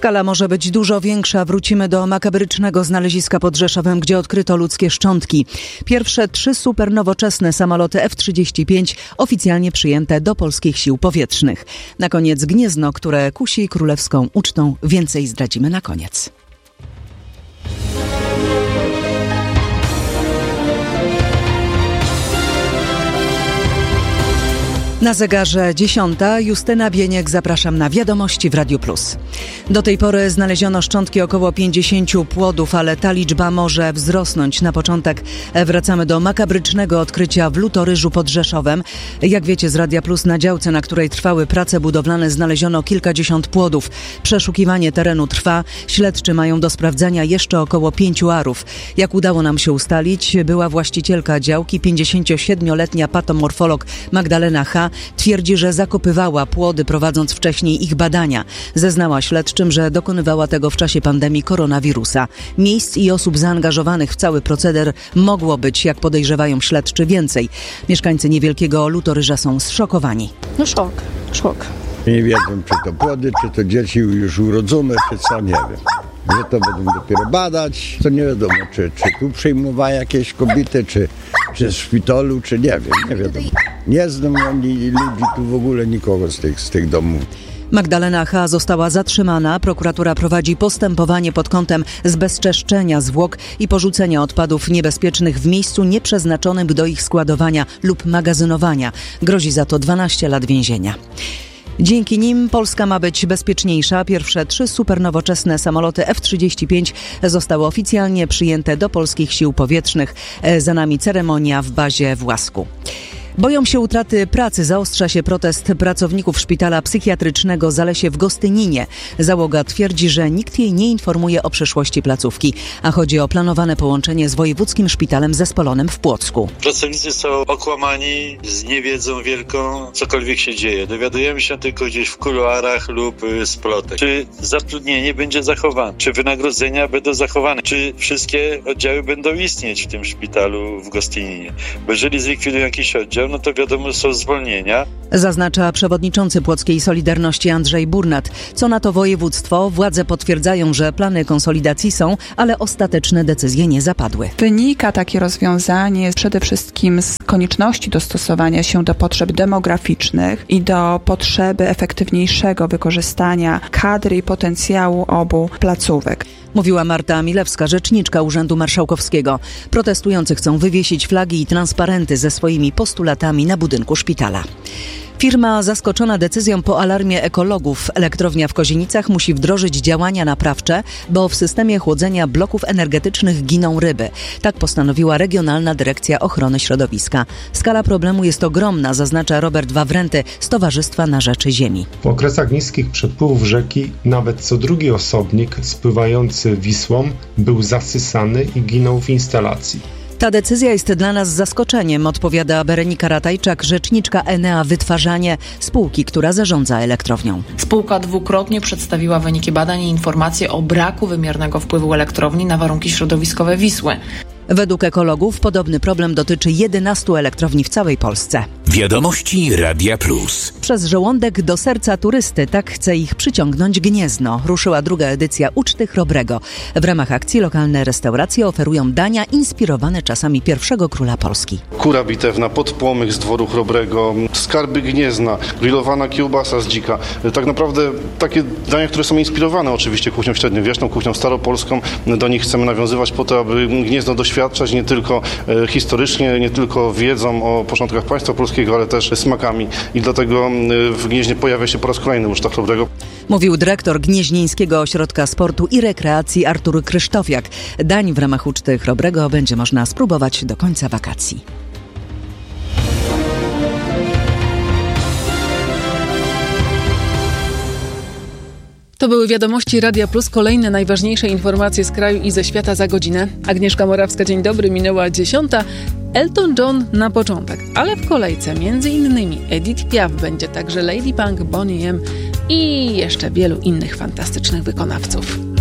Skala może być dużo większa. Wrócimy do makabrycznego znaleziska pod Rzeszowem, gdzie odkryto ludzkie szczątki. Pierwsze 3 supernowoczesne samoloty F-35 oficjalnie przyjęte do polskich sił powietrznych. Na koniec Gniezno, które kusi królewską ucztą. Więcej zdradzimy na koniec. Na zegarze 10. Justyna Bieniek, zapraszam na wiadomości w Radiu Plus. Do tej pory znaleziono szczątki około 50 płodów, ale ta liczba może wzrosnąć. Na początek wracamy do makabrycznego odkrycia w Lutoryżu pod Rzeszowem. Jak wiecie z Radia Plus, na działce, na której trwały prace budowlane, znaleziono kilkadziesiąt płodów. Przeszukiwanie terenu trwa. Śledczy mają do sprawdzania jeszcze około 5 arów. Jak udało nam się ustalić, była właścicielka działki, 57-letnia patomorfolog Magdalena H. Twierdzi, że zakopywała płody, prowadząc wcześniej ich badania. Zeznała śledczym, że dokonywała tego w czasie pandemii koronawirusa. Miejsc i osób zaangażowanych w cały proceder mogło być, jak podejrzewają śledczy, więcej. Mieszkańcy niewielkiego Lutoryża są zszokowani. No szok. Nie wiedzą, czy to płody, czy to dzieci już urodzone, czy co, nie wiem. Że to będą dopiero badać, to nie wiadomo, czy tu przyjmowała jakieś kobiety, czy w szpitalu, czy nie wiadomo. Nie znam ani ludzi tu w ogóle, nikogo z tych domów. Magdalena H. została zatrzymana. Prokuratura prowadzi postępowanie pod kątem zbezczeszczenia zwłok i porzucenia odpadów niebezpiecznych w miejscu nieprzeznaczonym do ich składowania lub magazynowania. Grozi za to 12 lat więzienia. Dzięki nim Polska ma być bezpieczniejsza. Pierwsze 3 supernowoczesne samoloty F-35 zostały oficjalnie przyjęte do polskich sił powietrznych. Za nami ceremonia w bazie w Łasku. Boją się utraty pracy. Zaostrza się protest pracowników szpitala psychiatrycznego Zalesie w Gostyninie. Załoga twierdzi, że nikt jej nie informuje o przyszłości placówki, a chodzi o planowane połączenie z Wojewódzkim Szpitalem Zespolonym w Płocku. Pracownicy są okłamani z niewiedzą wielką, cokolwiek się dzieje. Dowiadujemy się tylko gdzieś w kuluarach lub z plotek. Czy zatrudnienie będzie zachowane? Czy wynagrodzenia będą zachowane? Czy wszystkie oddziały będą istnieć w tym szpitalu w Gostyninie? Bo jeżeli zlikwidują jakiś oddział, no to wiadomo, są zwolnienia. Zaznacza przewodniczący Płockiej Solidarności Andrzej Burnat. Co na to województwo? Władze potwierdzają, że plany konsolidacji są, ale ostateczne decyzje nie zapadły. Wynika takie rozwiązanie przede wszystkim z konieczności dostosowania się do potrzeb demograficznych i do potrzeby efektywniejszego wykorzystania kadry i potencjału obu placówek. Mówiła Marta Milewska, rzeczniczka Urzędu Marszałkowskiego. Protestujący chcą wywiesić flagi i transparenty ze swoimi postulatami na budynku szpitala. Firma zaskoczona decyzją po alarmie ekologów. Elektrownia w Kozienicach musi wdrożyć działania naprawcze, bo w systemie chłodzenia bloków energetycznych giną ryby. Tak postanowiła Regionalna Dyrekcja Ochrony Środowiska. Skala problemu jest ogromna, zaznacza Robert Wawręty z Towarzystwa na Rzeczy Ziemi. W okresach niskich przepływów rzeki nawet co drugi osobnik spływający Wisłą był zasysany i ginął w instalacji. Ta decyzja jest dla nas zaskoczeniem, odpowiada Berenika Ratajczak, rzeczniczka Enea Wytwarzanie, spółki, która zarządza elektrownią. Spółka dwukrotnie przedstawiła wyniki badań i informacje o braku wymiernego wpływu elektrowni na warunki środowiskowe Wisły. Według ekologów podobny problem dotyczy 11 elektrowni w całej Polsce. Wiadomości Radia Plus. Przez żołądek do serca turysty, tak chce ich przyciągnąć Gniezno. Ruszyła druga edycja Uczty Chrobrego. W ramach akcji lokalne restauracje oferują dania inspirowane czasami pierwszego króla Polski. Kura bitewna, podpłomyk z dworu Chrobrego, skarby Gniezna, grillowana kiełbasa z dzika. Tak naprawdę takie dania, które są inspirowane oczywiście kuchnią średniowieczną, kuchnią staropolską. Do nich chcemy nawiązywać po to, aby Gniezno doświadczać nie tylko historycznie, nie tylko wiedzą o początkach państwa polskiego, ale też smakami. I dlatego w Gnieźnie pojawia się po raz kolejny Uczta Chrobrego. Mówił dyrektor Gnieźnieńskiego Ośrodka Sportu i Rekreacji Artur Krysztofiak. Dań w ramach Uczty Chrobrego będzie można spróbować do końca wakacji. To były wiadomości Radia Plus. Kolejne najważniejsze informacje z kraju i ze świata za godzinę. Agnieszka Morawska, dzień dobry, minęła 10. Elton John na początek, ale w kolejce m.in. Edith Piaf, będzie także Lady Punk, Boney M i jeszcze wielu innych fantastycznych wykonawców.